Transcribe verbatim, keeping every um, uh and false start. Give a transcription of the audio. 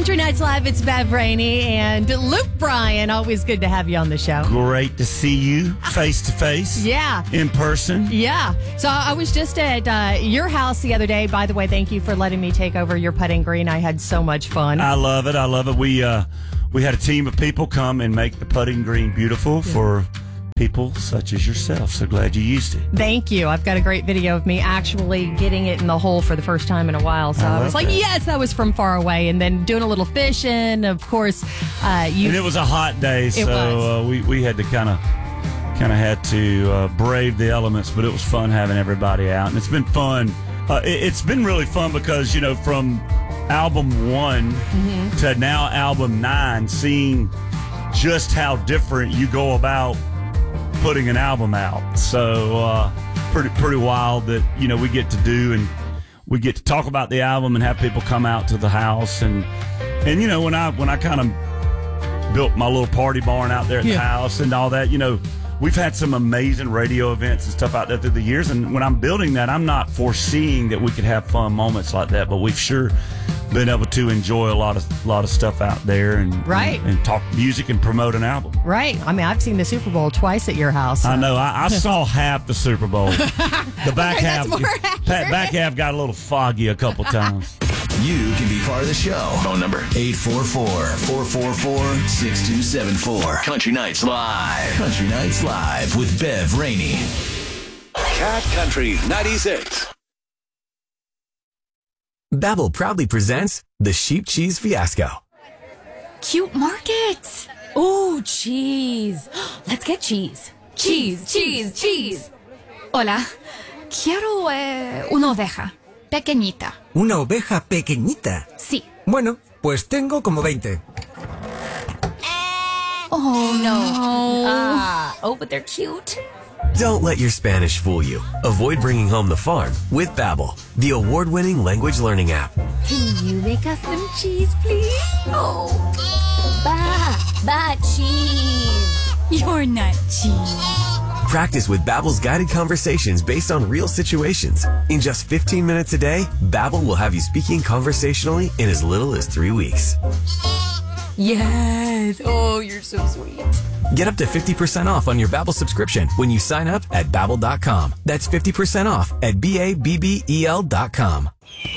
Country Nights Live, it's Bev Rainey and Luke Bryan. Always good to have you on the show. Great to see you face to face. Yeah. In person. Yeah. So I was just at uh, your house the other day. By the way, thank you for letting me take over your putting green. I had so much fun. I love it. I love it. We uh, we had a team of people come and make the putting green beautiful yeah. for people such as yourself. So glad you used it. Thank you. I've got a great video of me actually getting it in the hole for the first time in a while. So I, I was like, that. yes, that was from far away. And then doing a little fishing. Of course, uh, you. And it was a hot day, so uh, we we had to kind of kind of had to uh, brave the elements. But it was fun having everybody out, and it's been fun. Uh, it, it's been really fun because you know from album one mm-hmm. to now album nine, seeing just how different you go about putting an album out. So uh, pretty pretty wild that, you know, we get to do and we get to talk about the album and have people come out to the house. And, and you know, when I when I kind of built my little party barn out there at yeah. the house and all that, you know, we've had some amazing radio events and stuff out there through the years. And when I'm building that, I'm not foreseeing that we could have fun moments like that, but we've sure been able to enjoy a lot of lot of stuff out there and right. and, and talk music and promote an album. Right. I mean, I've seen the Super Bowl twice at your house. So. I know. I, I saw half the Super Bowl. The back okay, half, back half got a little foggy a couple times. You can be part of the show. Phone number eight four four, four four four, six two seven four. Country Nights Live. Country Nights Live with Bev Rainey. Cat Country ninety-six. Babbel proudly presents the Sheep Cheese Fiasco. Cute markets. Oh, cheese. Let's get cheese. Cheese, cheese, cheese. Hola. Quiero eh, una oveja. Pequeñita. ¿Una oveja pequeñita? Sí. Bueno, pues tengo como veinte. Oh, no. Ah, oh, but they're cute. Don't let your Spanish fool you. Avoid bringing home the farm with Babbel, the award-winning language learning app. Can you make us some cheese, please? Oh, ba, ba cheese. You're not cheese. Practice with Babbel's guided conversations based on real situations. In just fifteen minutes a day, Babbel will have you speaking conversationally in as little as three weeks. Yes. Oh, you're so sweet. Get up to fifty percent off on your Babbel subscription when you sign up at Babbel dot com. That's fifty percent off at B A B B E L dot com.